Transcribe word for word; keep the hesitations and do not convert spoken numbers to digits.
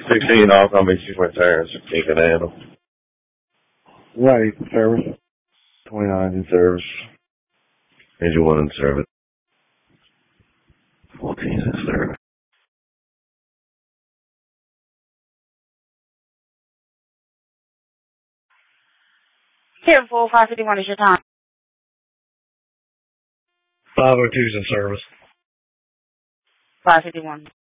sixteen off, how many you went there? sixteen can handle. Right, service. twenty-nine in service. Engine one in service. fourteen in service. Careful, five fifty-one is your time. five oh two's in service. five fifty-one.